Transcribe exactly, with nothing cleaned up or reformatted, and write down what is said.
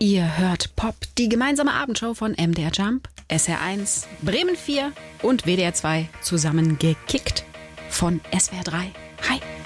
Ihr hört Pop, die gemeinsame Abendshow von M D R Jump, S R eins, Bremen vier und W D R zwei zusammengekickt von S W R drei. Hi!